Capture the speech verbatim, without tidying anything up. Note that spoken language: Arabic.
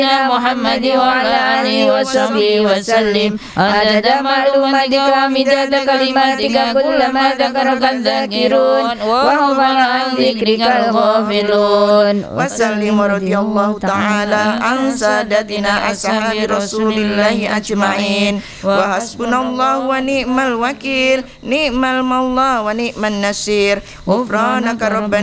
محمد وعلى آله وصحبه وسلم عدد معلوماتك ومداد كلماتك كلما ذكرك الذاكرون وغفل عن ذكرك الغافلون. وسلم رضي الله تعالى عن سادتنا أصحاب رسول الله أجمعين. وحسبنا الله ونعم الوكيل، نعم المولى ونعم النصير. غفرانك ربنا